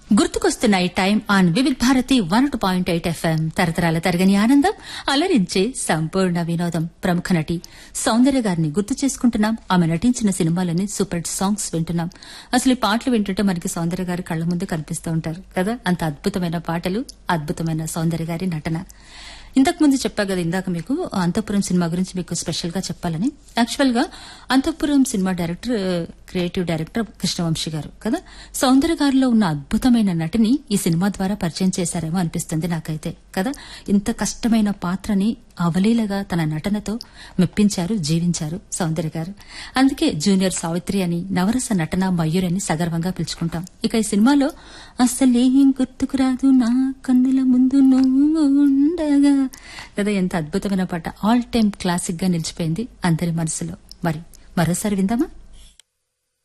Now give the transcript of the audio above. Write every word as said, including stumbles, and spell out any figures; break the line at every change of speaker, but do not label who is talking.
గుర్తుకొస్తున్నాయి time on Vividh Bharati one two point eight FM. తరతరాల తరగని ఆనందం, అలరించే సంపూర్ణ వినోదం. ప్రముఖ నటి సౌందర్య గారిని గుర్తు చేసుకుంటున్నాం. ఆమె నటించిన సినిమాలని సూపర్ హిట్ సాంగ్స్ వింటున్నాం. అసలు ఈ పాటలు వింటుంటే మనకి సౌందర్య గారి కళ్ల ముందు కనిపిస్తూ ఉంటారు కదా. అంత అద్భుతమైన పాటలు, అద్భుతమైన సౌందర్య గారి నటన. ఇంతకు ముందు చెప్పా కదా ఇందాక మీకు అంతఃపురం సినిమా గురించి మీకు స్పెషల్ గా చెప్పాలని. యాక్చువల్ గా అంతఃపురం cinema director, creative director Krishna Vamsi గారు కదా. సౌందర్య గారిలో ఉన్న అద్భుతమైన నటిని ఈ సినిమా ద్వారా పరిచయం చేశారేమో అనిపిస్తుంది నాకైతే కదా. ఇంత కష్టమైన పాత్రని అవలీలగా తన నటనతో మెప్పించారు, జీవించారు సౌందర్య గారు. అందుకే జూనియర్ సావిత్రి అని, నవరస నటన మయూరి అని సగర్వంగా పిలుచుకుంటాం. ఇక ఈ సినిమాలో అసలేం గుర్తుకురాదు నా కన్నుల ముందు నువ్వు ఉండగా కదా, ఎంత అద్భుతమైన పాట. ఆల్ టైమ్ క్లాసిక్ గా నిలిచిపోయింది అందరి మనసులో. మరి మరోసారి విందామా?